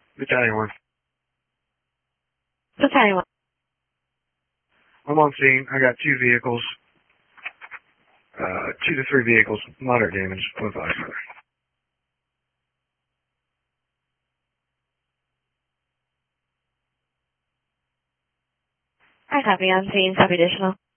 Battalion 1. Battalion 1. I'm on scene. I got 2 vehicles. 2 to 3 vehicles. Moderate damage. 0.5. I copy on scene. Copy additional.